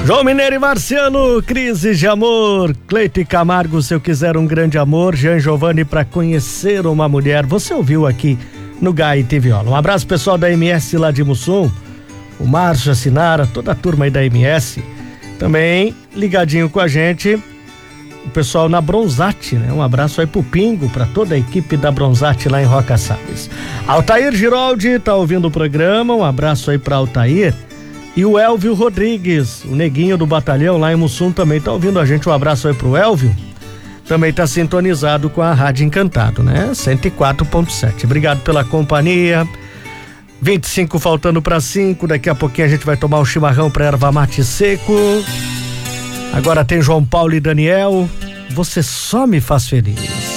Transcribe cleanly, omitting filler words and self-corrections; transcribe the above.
João Mineiro e Marciano, Crise de Amor. Cleito e Camargo, Se Eu Quiser um Grande Amor. Jean Giovanni, Pra Conhecer uma Mulher. Você ouviu aqui no Gaita e Viola. Um abraço pessoal da MS lá de Mussum, o Márcio, a Sinara, toda a turma aí da MS. Também ligadinho com a gente o pessoal na Bronzate, né? Um abraço aí pro Pingo, pra toda a equipe da Bronzate lá em Roca Salles. Altair Giroldi tá ouvindo o programa, um abraço aí pra Altair. E o Elvio Rodrigues, o neguinho do batalhão lá em Mussum, também tá ouvindo a gente. Um abraço aí pro Elvio. Também tá sintonizado com a Rádio Encantado, né? 104.7. Obrigado pela companhia. 25 faltando para 5. Daqui a pouquinho a gente vai tomar um chimarrão pra erva mate seco. Agora tem João Paulo e Daniel. Você só me faz feliz.